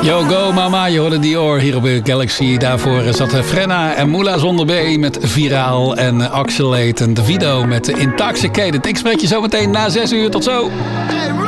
Yo, go mama, je hoorde Dior hier op Galaxy. Daarvoor zat Frenna en Moula zonder B met Viraal en Axelate en Davido met Intoxicated. Ik spreek je zo meteen na 6 uur. Tot zo!